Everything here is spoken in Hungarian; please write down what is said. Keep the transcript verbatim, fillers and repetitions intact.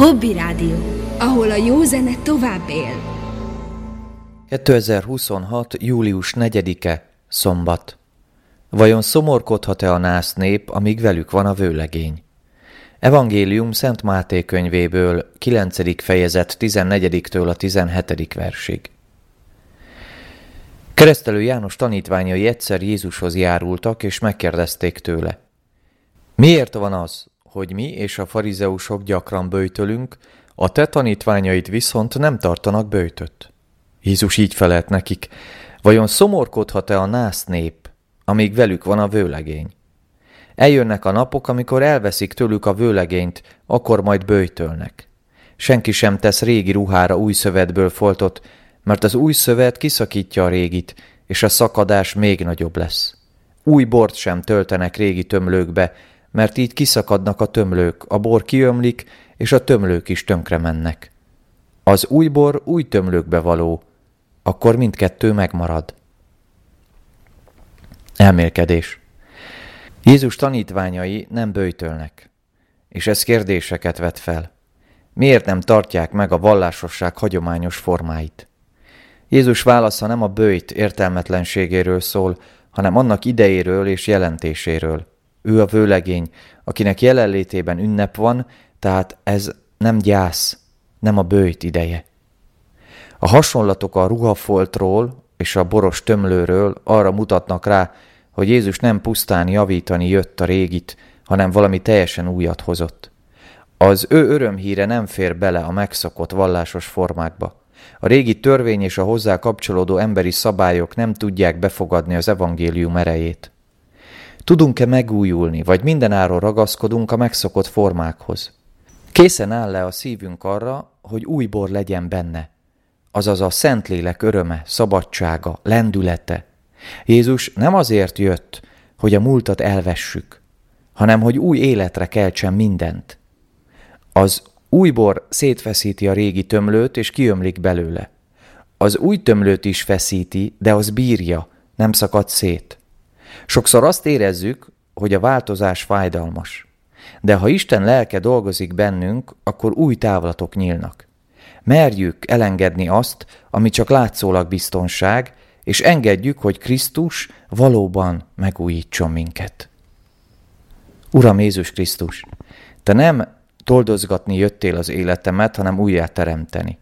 Hobby Rádió, ahol a jó zene tovább él. kétezer-huszonhat. július negyedike, szombat. Vajon szomorkodhat-e a nász nép, amíg velük van a vőlegény? Evangélium Szent Máté könyvéből, kilencedik fejezet tizennegyediktől a tizenhetedik versig. Keresztelő János tanítványai egyszer Jézushoz járultak, és megkérdezték tőle: miért van az, hogy mi és a farizeusok gyakran böjtölünk, a te tanítványaid viszont nem tartanak böjtöt? Jézus így felelt nekik: vajon szomorkodhat-e a nász nép, amíg velük van a vőlegény? Eljönnek a napok, amikor elveszik tőlük a vőlegényt, akkor majd böjtölnek. Senki sem tesz régi ruhára új szövetből foltot, mert az új szövet kiszakítja a régit, és a szakadás még nagyobb lesz. Új bort sem töltenek régi tömlőkbe, mert így kiszakadnak a tömlők, a bor kiömlik, és a tömlők is tönkre mennek. Az új bor új tömlőkbe való, akkor mindkettő megmarad. Elmélkedés. Jézus tanítványai nem böjtölnek, és ez kérdéseket vet fel. Miért nem tartják meg a vallásosság hagyományos formáit? Jézus válasza nem a böjt értelmetlenségéről szól, hanem annak idejéről és jelentéséről. Ő a vőlegény, akinek jelenlétében ünnep van, tehát ez nem gyász, nem a böjt ideje. A hasonlatok a ruhafoltról és a boros tömlőről arra mutatnak rá, hogy Jézus nem pusztán javítani jött a régit, hanem valami teljesen újat hozott. Az ő örömhíre nem fér bele a megszokott vallásos formákba. A régi törvény és a hozzá kapcsolódó emberi szabályok nem tudják befogadni az evangélium erejét. Tudunk-e megújulni, vagy mindenáron ragaszkodunk a megszokott formákhoz? Készen áll-e a szívünk arra, hogy új bor legyen benne, azaz a Szentlélek öröme, szabadsága, lendülete? Jézus nem azért jött, hogy a múltat elvessük, hanem hogy új életre keltsen mindent. Az új bor szétfeszíti a régi tömlőt, és kiömlik belőle. Az új tömlőt is feszíti, de az bírja, nem szakad szét. Sokszor azt érezzük, hogy a változás fájdalmas. De ha Isten lelke dolgozik bennünk, akkor új távlatok nyílnak. Merjük elengedni azt, ami csak látszólag biztonság, és engedjük, hogy Krisztus valóban megújítson minket. Uram Jézus Krisztus, te nem toldozgatni jöttél az életemet, hanem újjáteremteni.